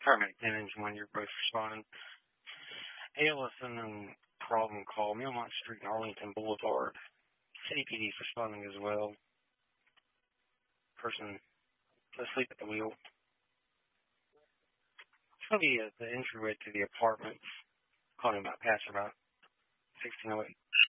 Paramedic 10 Engine 1, you're both responding. Allison and problem call, Millmont Street and Arlington Boulevard. City PD is responding as well. Person asleep at the wheel. It's going to be the entryway to the apartments. Calling about passer about 1608.